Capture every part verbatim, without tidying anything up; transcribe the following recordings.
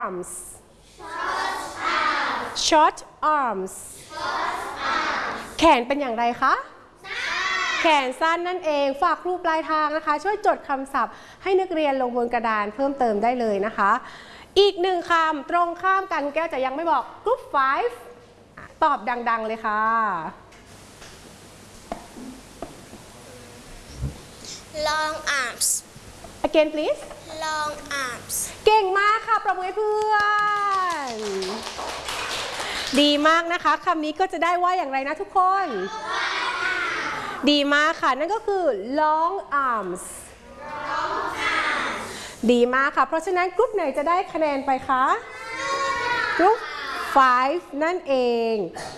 arms short arms แขนเป็นอย่างไรคะแขนสั้นนั่นเองฝากครูปลายทางนะคะช่วยจดคำศัพท์ให้นักเรียนลงบนกระดานเพิ่มเติมได้เลยนะคะอีกหนึ่งคำตรงข้ามกันแก้วจะยังไม่บอก group five ตอบดังๆเลยค่ะ long arms again please long arms เก่งมากค่ะประมือให้เพื่อนดีมากนะคะคำนี้ก็จะได้ว่าอย่างไรนะทุกคนดีมากค่ะนั่นก็คือ long arms ดีมากค่ะเพราะฉะนั้นกรุ๊ปไหนจะได้คะแนนไปคะกรุ๊ปfiveนั่นเอง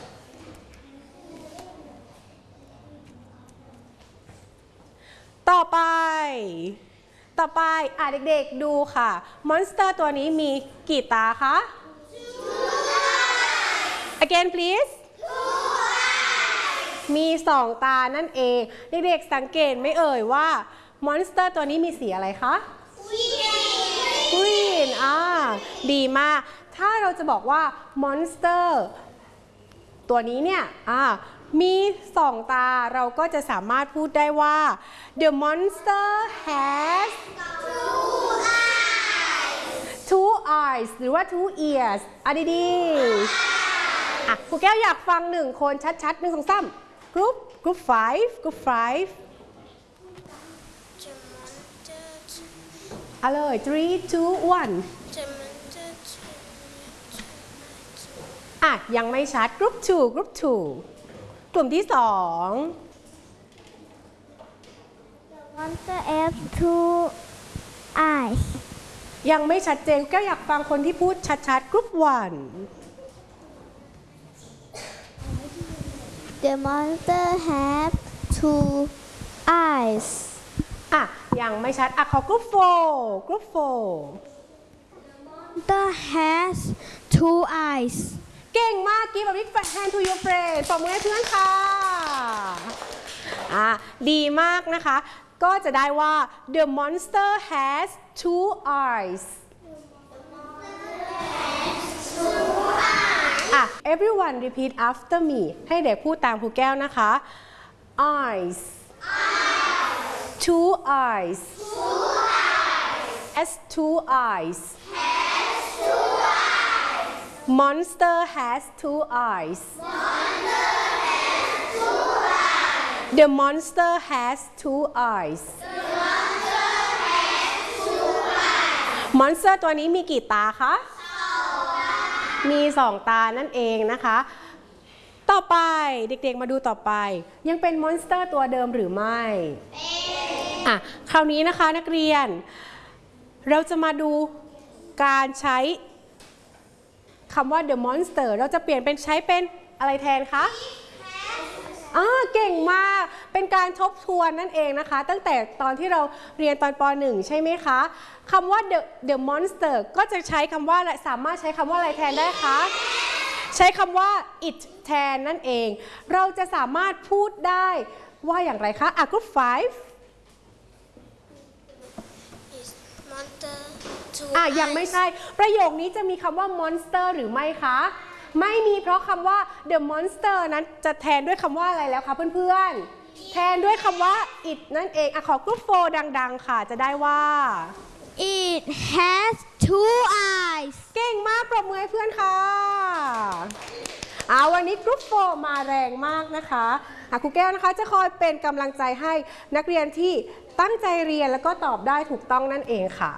ต่อไปต่อไปอ่ะเด็กๆดูค่ะมอนสเตอร์ตัวนี้มีกี่ตาคะ again please มีสองตานั่นเองเด็กๆสังเกตไม่เอ่ยว่ามอนสเตอร์ตัวนี้มีสีอะไรคะ green อ่าดีมากถ้าเราจะบอกว่ามอนสเตอร์ตัวนี้เนี่ยอ่ามีสองตาเราก็จะสามารถพูดได้ว่า the monster has two eyes หรือว่า two ears อ่ะดีๆอ่ะครูแก้วอยากฟังหนึ่งคนชัดๆหนึ่งสองสาม group group five group five เอาเลย three two one อ่ะยังไม่ชัด group two group two กลุ่มที่สอง monster has two eyes ยังไม่ชัดเจนก็อยากฟังคนที่พูดชัดๆ group one the monster has two eyes อ่ะยังไม่ชัดอ่ะขอ group four group four monster has two eyes เก่งมาก give a big hand to your friend ปรบมือให้เพื่อนค่ะอ่ะดีมากนะคะก็จะได้ว่า the monster has two eyes อ่ะ everyone repeat after me ให้เด็กพูดตามครูแก้วนะคะ eyes two eyes has two eyes monster has two eyes the monster has two eyes monster ตัวนี้มีกี่ตาคะมีสองตานั่นเองนะคะต่อไปเด็กๆมาดูต่อไปยังเป็นมอนสเตอร์ตัวเดิมหรือไม่อ่ะคราวนี้นะคะนักเรียนเราจะมาดูการใช้คำว่า the monster เราจะเปลี่ยนเป็นใช้เป็นอะไรแทนคะอ่าเก่งมากเป็นการทบทวนนั่นเองนะคะตั้งแต่ตอนที่เราเรียนตอนป หนึ่ง ใช่ไหมคะคำว่า the the monster ก็จะใช้คำว่าสามารถใช้คำว่าอะไรแทนได้คะใช้คำว่า it แทนนั่นเองเราจะสามารถพูดได้ว่าอย่างไรคะอ่ะ group five อ่ะยังไม่ใช่ประโยคนี้จะมีคำว่า monster หรือไม่คะไม่มีเพราะคำว่า the monster นั้นจะแทนด้วยคำว่าอะไรแล้วคะเพื่อนๆแทนด้วยคำว่า it นั่นเองอ่ะขอ group four ดังๆค่ะจะได้ว่า it has two eyes เก่งมากปรบมือให้เพื่อนค่ะอ่าวันนี้ group four มาแรงมากนะคะอ่ะครูแก้วนะคะจะคอยเป็นกำลังใจให้นักเรียนที่ตั้งใจเรียนแล้วก็ตอบได้ถูกต้องนั่นเองค่ะ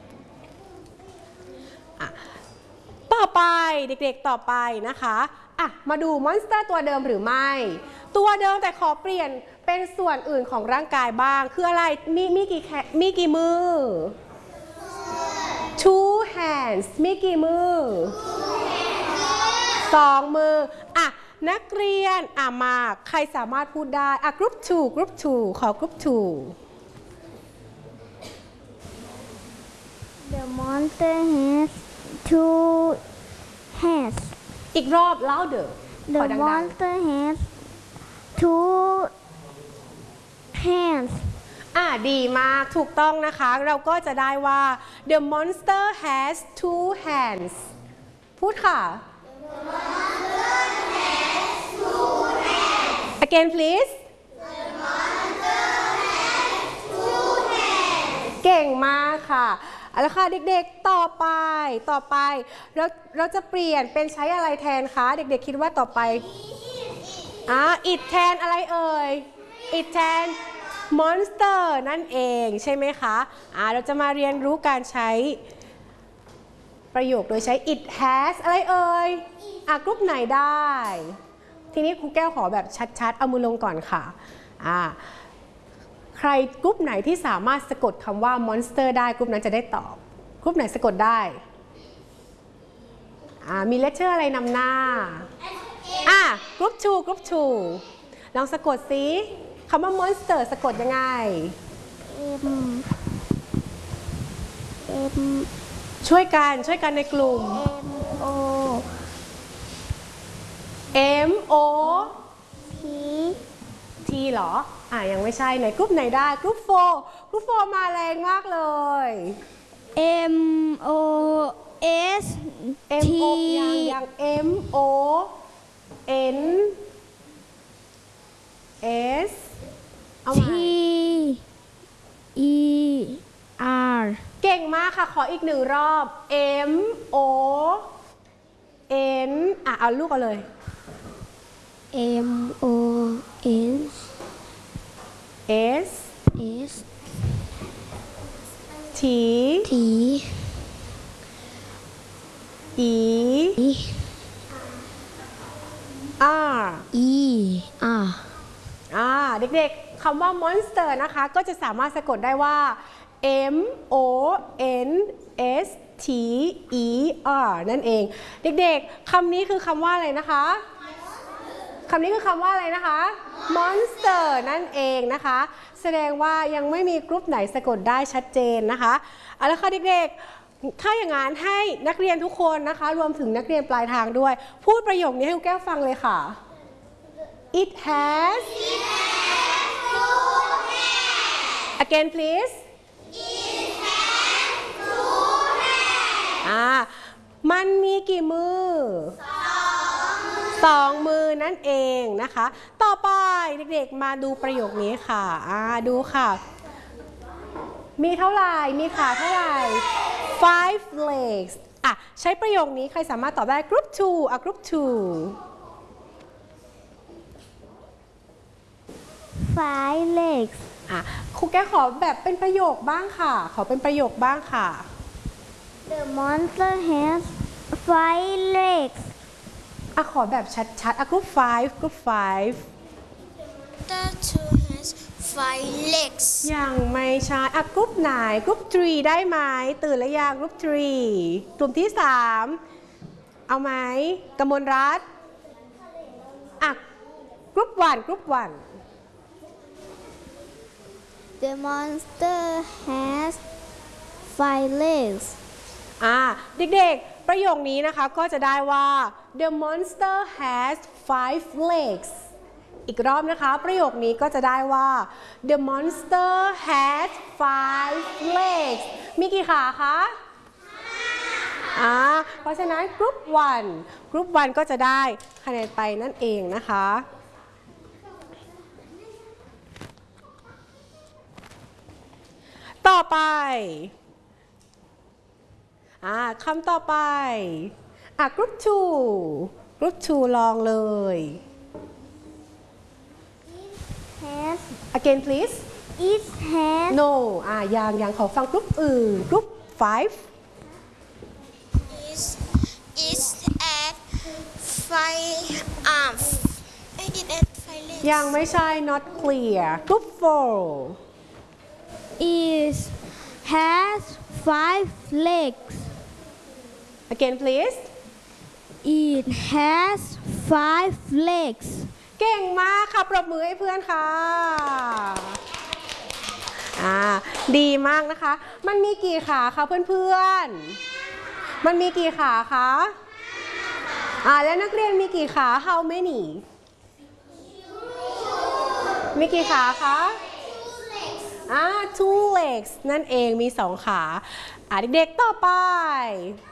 ต่อไปเด็กๆต่อไปนะคะอ่ะมาดูมอนสเตอร์ตัวเดิมหรือไม่ตัวเดิมแต่ขอเปลี่ยนเป็นส่วนอื่นของร่างกายบ้างคืออะไรมีมีกี่แขนมีกี่มือ two hands มีกี่มือสองมืออ่ะนักเรียนอ่ะมาใครสามารถพูดได้อ่ะ group two group two ขอ group two the monster has two hands อีกรอบ louder the monster has two hands อ่าดีมากถูกต้องนะคะเราก็จะได้ว่า the monster has two hands พูดค่ะ the monster has two hands again please the monster has two hands เก่งมากค่ะเอาละค่ะเด็กๆต่อไปต่อไปเราเราจะเปลี่ยนเป็นใช้อะไรแทนคะเด็กๆคิดว่าต่อไปอ่า it แทนอะไรเอ่ย it แทนmonster นั่นเองใช่ไหมคะอ่าเราจะมาเรียนรู้การใช้ประโยคโดยใช้ it has อะไรเอ่ยอ่ะกรุ๊ปไหนได้ทีนี้ครูแก้วขอแบบชัดๆเอามือลงก่อนค่ะอ่าใครกรุ๊ปไหนที่สามารถสะกดคำว่า monster ได้กรุ๊ปนั้นจะได้ตอบกรุ๊ปไหนสะกดได้อ่ามีเลตเตอร์อะไรนำหน้าอ่ะกรุ๊ปทูกรุ๊ปทูลองสะกดสิคำว่า monster สะกดยังไง M M ช่วยกันช่วยกันในกลุ่ม M O M O T T เหรออ่ะยังไม่ใช่ไหนกรุ๊ปไหนได้กรุ๊ปโฟกรุ๊ปโฟมาแรงมากเลย M O S M T O ยังยัง M O N S เอาให T ม่ E R เก่งมากค่ะขออีกหนึ่งรอบ M O N อ่ะเอาลูกเอาเลย M O N S S T T E E R E R อ่าเด็กๆคำว่า monster นะคะก็จะสามารถสะกดได้ว่า M O N S T E R นั่นเองเด็กๆคำนี้คือคำว่าอะไรนะคะคำนี้คือคำว่าอะไรนะคะ monster นั่นเองนะคะแสดงว่ายังไม่มีกรุ๊ปไหนสะกดได้ชัดเจนนะคะเอาละค่ะเด็กๆถ้าอย่างนั้นให้นักเรียนทุกคนนะคะรวมถึงนักเรียนปลายทางด้วยพูดประโยคนี้ให้ครูแก้วฟังเลยค่ะ It has again please It has two hands อ่ามันมีกี่มือสองมือนั่นเองนะคะต่อไปเด็กๆมาดูประโยคนี้ค่ะอ่าดูค่ะมีเท่าไหร่มีขาเท่าไหร่ five legs อ่ะใช้ประโยคนี้ใครสามารถตอบได้ group two อ่ะ group two Five legs อ่ะครูแก้วขอแบบเป็นประโยคบ้างค่ะขอเป็นประโยคบ้างค่ะ The monster has five legs อ่ะขอแบบชัดๆอ่ะ group five group five The two has five legs ยังไม่ใช่อ่ะ group ไหน group three ได้ไหมตื่นแล้วยัง group three กลุ่มที่สามเอาไหมกมลรัตน์อ่ะ group one group one The monster has five legs อ่าเด็กๆประโยคนี้นะคะก็จะได้ว่า the monster has five legs อีกรอบนะคะประโยคนี้ก็จะได้ว่า the monster has five legs มีกี่ขาคะอ่าเพราะฉะนั้น group one group one ก็จะได้คะแนนไปนั่นเองนะคะต่อไปอ่าคำต่อไปอ่ะ group two group two ลองเลย has again please it has no อ่ายังยังขอฟังกรุ๊ปอื่น group five is is at five arms it at five legs ยังไม่ใช่ not clear group four is has five legs again please it has five legs เก่งมากค่ะปรบมือให้เพื่อนค่ะอ่าดีมากนะคะมันมีกี่ขาคะเพื่อนๆมันมีกี่ขาคะอ่าแล้วนักเรียนมีกี่ขา how many มีกี่ขาคะอ่า two legs นั่นเองมีสองขาอ่ะเด็กๆต่อไป